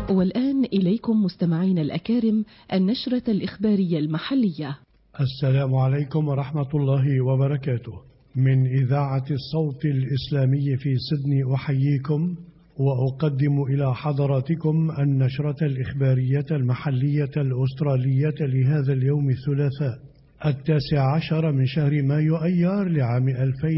والآن إليكم مستمعين الأكارم النشرة الإخبارية المحلية. السلام عليكم ورحمة الله وبركاته. من إذاعة الصوت الإسلامي في سيدني أحييكم وأقدم إلى حضراتكم النشرة الإخبارية المحلية الأسترالية لهذا اليوم الثلاثاء 19 من شهر مايو أيار لعام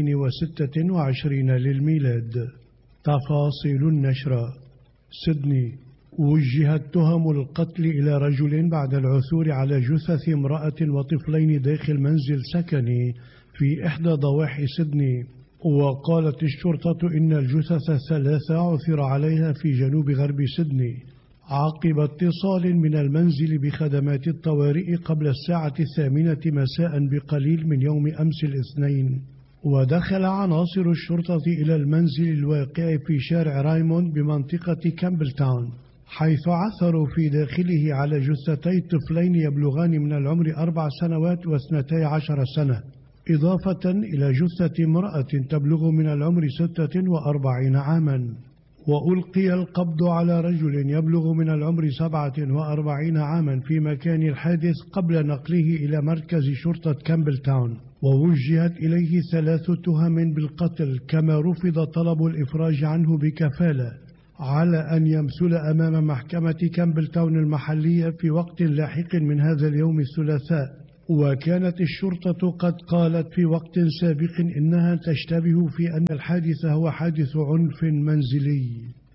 2026 للميلاد. تفاصيل النشرة. سيدني: وجهت تهم القتل إلى رجل بعد العثور على جثث امرأة وطفلين داخل منزل سكني في إحدى ضواحي سيدني. وقالت الشرطة إن الجثث الثلاثة عثر عليها في جنوب غرب سيدني عقب اتصال من المنزل بخدمات الطوارئ قبل الساعة 8 مساء بقليل من يوم أمس الاثنين. ودخل عناصر الشرطة إلى المنزل الواقع في شارع رايموند بمنطقة كامبلتاون، حيث عثروا في داخله على جثتي طفلين يبلغان من العمر 4 سنوات و12 سنة، إضافة إلى جثة امرأة تبلغ من العمر 46 عاما. وألقي القبض على رجل يبلغ من العمر 47 عاما في مكان الحادث قبل نقله إلى مركز شرطة كامبلتاون، ووجهت إليه 3 تهم بالقتل، كما رفض طلب الإفراج عنه بكفالة على أن يمثل أمام محكمة كامبلتاون المحلية في وقت لاحق من هذا اليوم الثلاثاء. وكانت الشرطة قد قالت في وقت سابق إنها تشتبه في أن الحادث هو حادث عنف منزلي.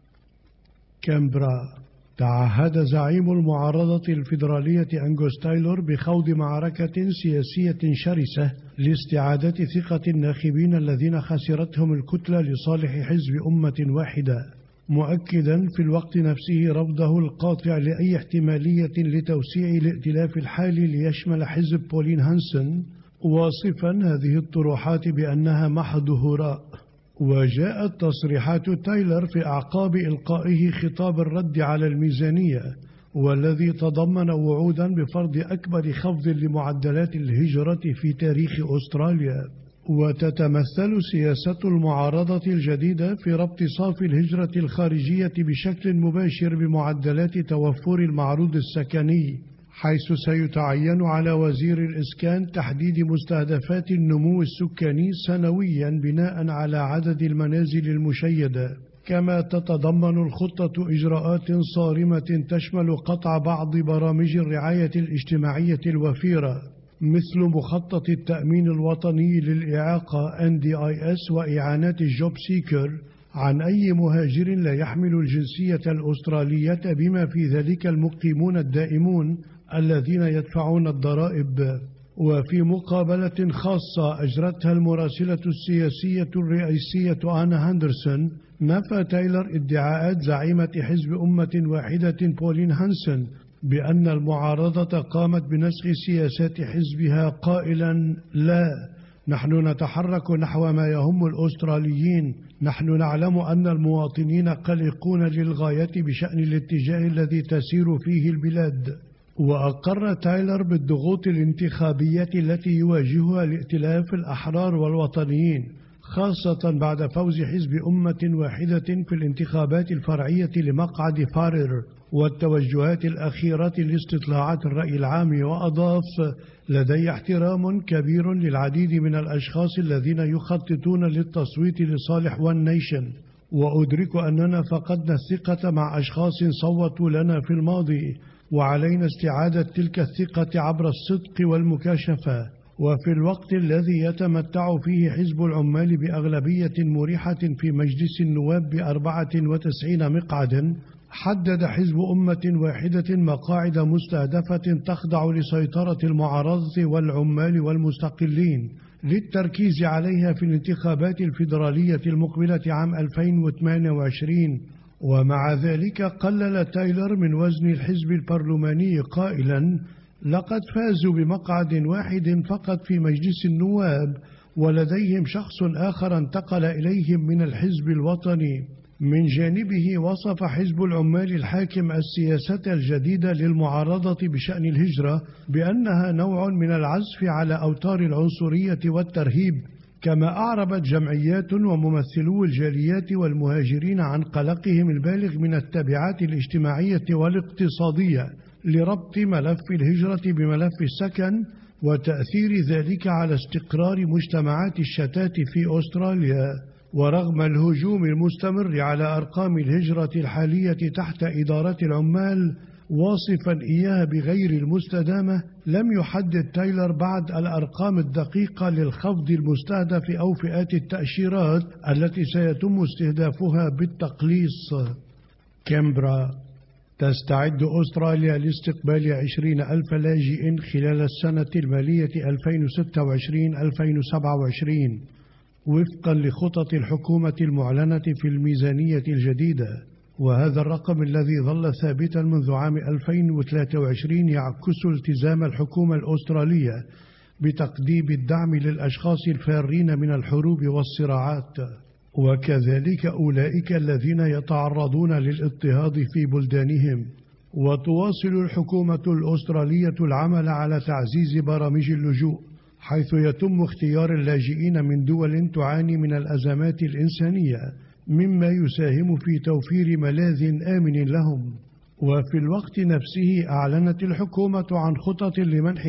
كامبرا: تعهد زعيم المعارضة الفيدرالية أنغوس تايلور بخوض معركة سياسية شرسة لاستعادة ثقة الناخبين الذين خسرتهم الكتلة لصالح حزب أمة واحدة، مؤكدا في الوقت نفسه رفضه القاطع لأي احتمالية لتوسيع الائتلاف الحالي ليشمل حزب بولين هانسن، واصفا هذه الطروحات بأنها محض هراء. وجاءت تصريحات تايلر في أعقاب إلقائه خطاب الرد على الميزانية، والذي تضمن وعودا بفرض أكبر خفض لمعدلات الهجرة في تاريخ أستراليا. وتتمثل سياسة المعارضة الجديدة في ربط صافي الهجرة الخارجية بشكل مباشر بمعدلات توفر المعروض السكني، حيث سيتعين على وزير الإسكان تحديد مستهدفات النمو السكاني سنويا بناء على عدد المنازل المشيدة. كما تتضمن الخطة إجراءات صارمة تشمل قطع بعض برامج الرعاية الاجتماعية الوفيرة، مثل مخطط التأمين الوطني للإعاقة NDIS وإعانات الجوب سيكر عن أي مهاجر لا يحمل الجنسية الأسترالية، بما في ذلك المقيمون الدائمون الذين يدفعون الضرائب. وفي مقابلة خاصة أجرتها المراسلة السياسية الرئيسية آنا هاندرسون، نفى تايلر ادعاءات زعيمة حزب أمة واحدة بولين هانسن بأن المعارضة قامت بنسخ سياسات حزبها، قائلا: لا، نحن نتحرك نحو ما يهم الأستراليين. نحن نعلم أن المواطنين قلقون للغاية بشأن الاتجاه الذي تسير فيه البلاد. وأقر تايلر بالضغوط الانتخابية التي يواجهها الائتلاف الأحرار والوطنيين، خاصة بعد فوز حزب أمة واحدة في الانتخابات الفرعية لمقعد فارر والتوجهات الأخيرة لاستطلاعات الرأي العام. وأضاف: لدي احترام كبير للعديد من الأشخاص الذين يخططون للتصويت لصالح وان نيشن، وأدرك أننا فقدنا الثقة مع أشخاص صوتوا لنا في الماضي، وعلينا استعادة تلك الثقة عبر الصدق والمكاشفة. وفي الوقت الذي يتمتع فيه حزب العمال بأغلبية مريحة في مجلس النواب ب94 مقعدا، حدد حزب أمة واحدة مقاعد مستهدفة تخضع لسيطرة المعارضة والعمال والمستقلين للتركيز عليها في الانتخابات الفيدرالية المقبلة عام 2028. ومع ذلك قلل تايلر من وزن الحزب البرلماني قائلا: لقد فازوا بمقعد واحد فقط في مجلس النواب، ولديهم شخص آخر انتقل إليهم من الحزب الوطني. من جانبه وصف حزب العمال الحاكم السياسة الجديدة للمعارضة بشأن الهجرة بأنها نوع من العزف على أوتار العنصرية والترهيب، كما أعربت جمعيات وممثلو الجاليات والمهاجرين عن قلقهم البالغ من التبعات الاجتماعية والاقتصادية لربط ملف الهجرة بملف السكن وتأثير ذلك على استقرار مجتمعات الشتات في أستراليا. ورغم الهجوم المستمر على أرقام الهجرة الحالية تحت إدارة العمال واصفا إياها بغير المستدامة، لم يحدد تايلر بعد الأرقام الدقيقة للخفض المستهدف أو فئات التأشيرات التي سيتم استهدافها بالتقليص. كامبرا: تستعد أستراليا لاستقبال 20,000 لاجئ خلال السنة المالية 2026-2027 وفقا لخطط الحكومة المعلنة في الميزانية الجديدة، وهذا الرقم الذي ظل ثابتا منذ عام 2023 يعكس التزام الحكومة الأسترالية بتقديم الدعم للأشخاص الفارين من الحروب والصراعات، وكذلك أولئك الذين يتعرضون للاضطهاد في بلدانهم. وتواصل الحكومة الأسترالية العمل على تعزيز برامج اللجوء، حيث يتم اختيار اللاجئين من دول تعاني من الأزمات الإنسانية، مما يساهم في توفير ملاذ آمن لهم. وفي الوقت نفسه أعلنت الحكومة عن خطط لمنح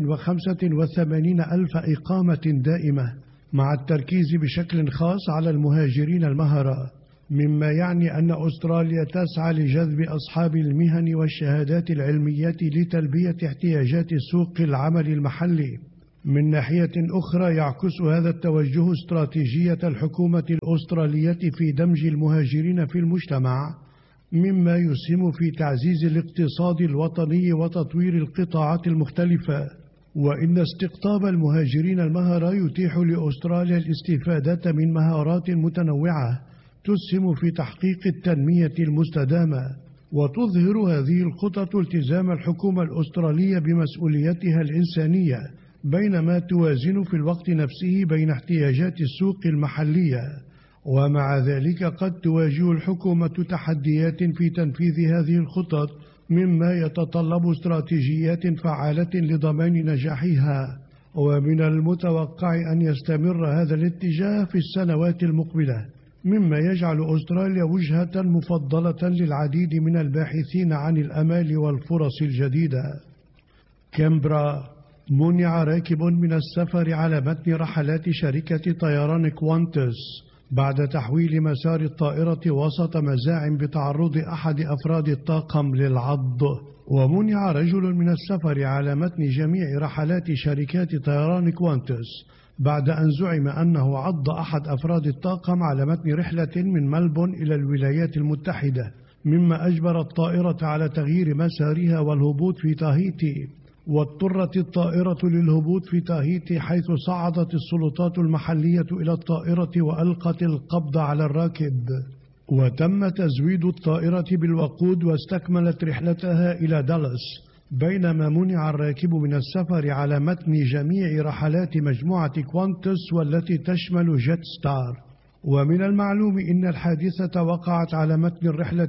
185,000 إقامة دائمة، مع التركيز بشكل خاص على المهاجرين المهرة، مما يعني أن أستراليا تسعى لجذب أصحاب المهن والشهادات العلمية لتلبية احتياجات سوق العمل المحلي. من ناحية أخرى يعكس هذا التوجه استراتيجية الحكومة الأسترالية في دمج المهاجرين في المجتمع، مما يسهم في تعزيز الاقتصاد الوطني وتطوير القطاعات المختلفة. وإن استقطاب المهاجرين المهرة يتيح لأستراليا الاستفادة من مهارات متنوعة تسهم في تحقيق التنمية المستدامة. وتظهر هذه الخطط التزام الحكومة الأسترالية بمسؤوليتها الإنسانية، بينما توازن في الوقت نفسه بين احتياجات السوق المحلية. ومع ذلك قد تواجه الحكومة تحديات في تنفيذ هذه الخطط، مما يتطلب استراتيجيات فعالة لضمان نجاحها. ومن المتوقع أن يستمر هذا الاتجاه في السنوات المقبلة، مما يجعل أستراليا وجهة مفضلة للعديد من الباحثين عن الأمال والفرص الجديدة. كامبرا: منع راكب من السفر على متن رحلات شركة طيران كوانتس بعد تحويل مسار الطائرة وسط مزاعم بتعرض أحد أفراد الطاقم للعض. ومنع رجل من السفر على متن جميع رحلات شركات طيران كوانتس بعد أن زعم أنه عض أحد أفراد الطاقم على متن رحلة من ملبون إلى الولايات المتحدة، مما أجبر الطائرة على تغيير مسارها والهبوط في تاهيتي. واضطرت الطائرة للهبوط في تاهيتي، حيث صعدت السلطات المحلية إلى الطائرة وألقت القبض على الراكب. وتم تزويد الطائرة بالوقود واستكملت رحلتها إلى دالاس، بينما منع الراكب من السفر على متن جميع رحلات مجموعة كوانتس والتي تشمل جيت ستار. ومن المعلوم أن الحادثة وقعت على متن الرحلة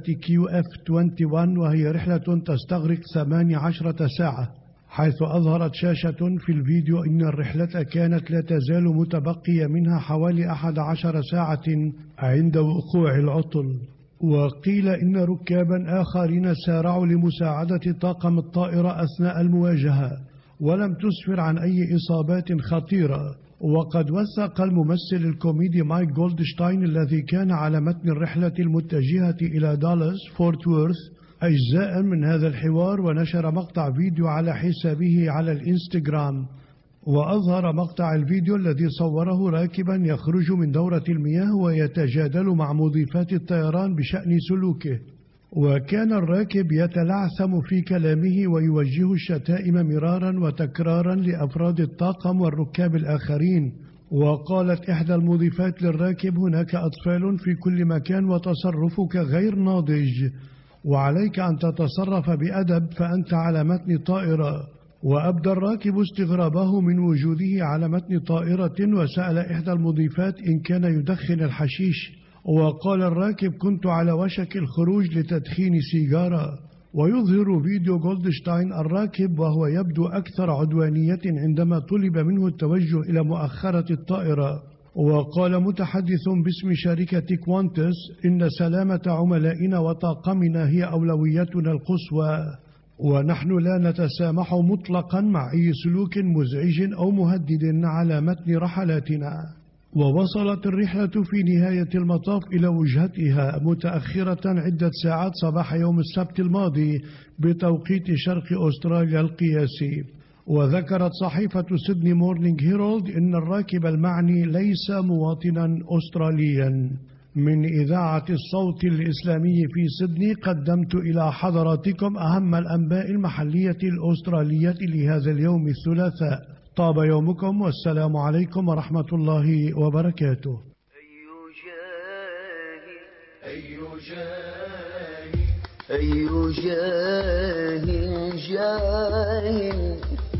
QF21، وهي رحلة تستغرق 18 ساعة، حيث أظهرت شاشة في الفيديو أن الرحلة كانت لا تزال متبقي منها حوالي 11 ساعة عند وقوع العطل. وقيل إن ركابا آخرين سارعوا لمساعدة طاقم الطائرة أثناء المواجهة، ولم تسفر عن أي إصابات خطيرة. وقد وثق الممثل الكوميدي مايك جولدشتاين الذي كان على متن الرحلة المتجهة إلى دالاس فورت وورث أجزاء من هذا الحوار، ونشر مقطع فيديو على حسابه على الإنستغرام. وأظهر مقطع الفيديو الذي صوره راكبا يخرج من دورة المياه ويتجادل مع مضيفات الطيران بشأن سلوكه، وكان الراكب يتلعثم في كلامه ويوجه الشتائم مرارا وتكرارا لأفراد الطاقم والركاب الآخرين. وقالت إحدى المضيفات للراكب: هناك أطفال في كل مكان وتصرفك غير ناضج، وعليك أن تتصرف بأدب، فأنت على متن طائرة. وأبدى الراكب استغرابه من وجوده على متن طائرة، وسأل إحدى المضيفات إن كان يدخن الحشيش، وقال الراكب: كنت على وشك الخروج لتدخين سيجارة. ويظهر فيديو جولدشتاين الراكب وهو يبدو أكثر عدوانية عندما طلب منه التوجه إلى مؤخرة الطائرة، وقال متحدث باسم شركة كوانتس إن سلامة عملائنا وطاقمنا هي أولويتنا القصوى، ونحن لا نتسامح مطلقا مع أي سلوك مزعج أو مهدد على متن رحلاتنا. ووصلت الرحلة في نهاية المطاف إلى وجهتها متأخرة عدة ساعات صباح يوم السبت الماضي بتوقيت شرق أستراليا القياسي. وذكرت صحيفة سيدني مورنينج هيرولد إن الراكب المعني ليس مواطنا أستراليا. من إذاعة الصوت الإسلامي في سيدني قدمت إلى حضراتكم أهم الأنباء المحلية الأسترالية لهذا اليوم الثلاثاء. طاب يومكم والسلام عليكم ورحمة الله وبركاته. أي جاهل